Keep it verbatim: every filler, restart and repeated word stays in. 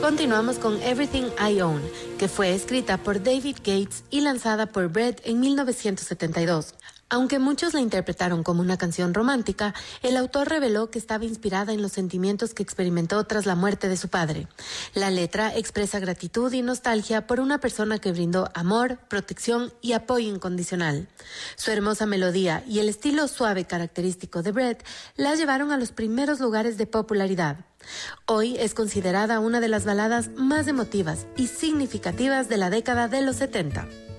Continuamos con Everything I Own, que fue escrita por David Gates y lanzada por Brett en mil novecientos setenta y dos. Aunque muchos la interpretaron como una canción romántica, el autor reveló que estaba inspirada en los sentimientos que experimentó tras la muerte de su padre. La letra expresa gratitud y nostalgia por una persona que brindó amor, protección y apoyo incondicional. Su hermosa melodía y el estilo suave característico de Brett la llevaron a los primeros lugares de popularidad. Hoy es considerada una de las baladas más emotivas y significativas de la década de los setenta.